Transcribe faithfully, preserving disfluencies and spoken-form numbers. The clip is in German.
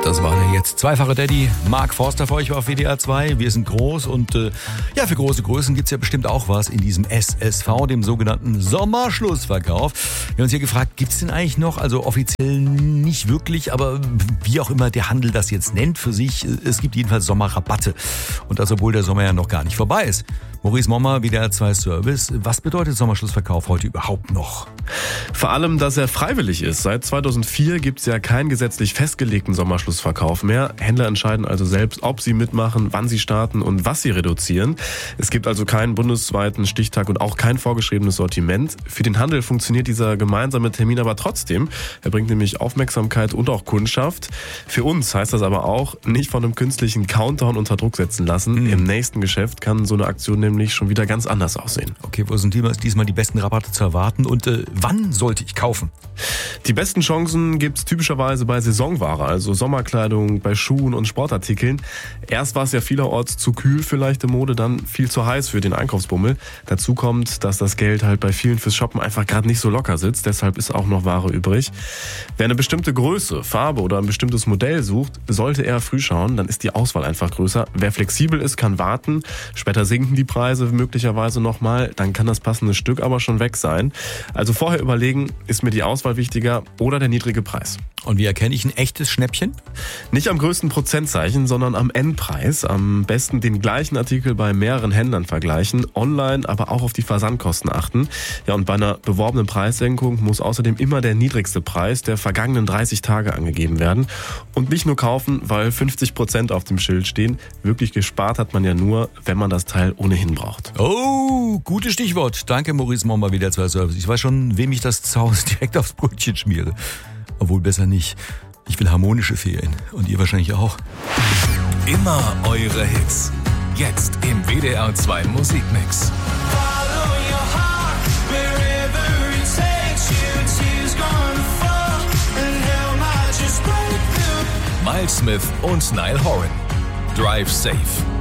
Das war der jetzt zweifache Daddy Mark Forster für euch auf W D R zwei. Wir sind groß und äh, ja, für große Größen gibt's ja bestimmt auch was in diesem S S V, dem sogenannten Sommerschlussverkauf. Wir haben uns hier gefragt, gibt's den eigentlich noch? Also offiziell nicht wirklich, aber wie auch immer der Handel das jetzt nennt für sich, es gibt jedenfalls Sommerrabatte. Und das, obwohl der Sommer ja noch gar nicht vorbei ist. Maurice Mommer, W D R zwei Service. Was bedeutet Sommerschlussverkauf heute überhaupt noch? Vor allem, dass er freiwillig ist. Seit zweitausendvier gibt es ja keinen gesetzlich festgelegten Sommerschlussverkauf mehr. Händler entscheiden also selbst, ob sie mitmachen, wann sie starten und was sie reduzieren. Es gibt also keinen bundesweiten Stichtag und auch kein vorgeschriebenes Sortiment. Für den Handel funktioniert dieser gemeinsame Termin aber trotzdem. Er bringt nämlich Aufmerksamkeit und auch Kundschaft. Für uns heißt das aber auch, nicht von einem künstlichen Countdown unter Druck setzen lassen. Mhm. Im nächsten Geschäft kann so eine Aktion nämlich schon wieder ganz anders aussehen. Okay, wo sind diesmal die besten Rabatte zu erwarten und äh, wann sollte ich kaufen? Die besten Chancen gibt's typischerweise bei Saisonware, also Sommerkleidung, bei Schuhen und Sportartikeln. Erst war es ja vielerorts zu kühl für leichte Mode, dann viel zu heiß für den Einkaufsbummel. Dazu kommt, dass das Geld halt bei vielen fürs Shoppen einfach gerade nicht so locker sitzt, deshalb ist auch noch Ware übrig. Wer eine bestimmte Größe, Farbe oder ein bestimmtes Modell sucht, sollte eher früh schauen, dann ist die Auswahl einfach größer. Wer flexibel ist, kann warten. Später sinken die Preise möglicherweise nochmal, dann kann das passende Stück aber schon weg sein. Also vorher überlegen, ist mir die Auswahl wichtiger oder der niedrige Preis. Und wie erkenne ich ein echtes Schnäppchen? Nicht am größten Prozentzeichen, sondern am Endpreis. Am besten den gleichen Artikel bei mehreren Händlern vergleichen, online aber auch auf die Versandkosten achten. Ja, und bei einer beworbenen Preissenkung muss außerdem immer der niedrigste Preis der vergangenen dreißig Tage angegeben werden. Und nicht nur kaufen, weil fünfzig Prozent auf dem Schild stehen. Wirklich gespart hat man ja nur, wenn man das Teil ohnehin braucht. Oh, gutes Stichwort. Danke, Maurice Mommer, W D R zwei Service. Ich weiß schon, wem ich das zu Hause direkt aufs Brötchen schmiere. Obwohl besser nicht. Ich will harmonische Ferien. Und ihr wahrscheinlich auch. Immer eure Hits. Jetzt im W D R zwei Musikmix. Miles Smith und Niall Horan. Drive Safe.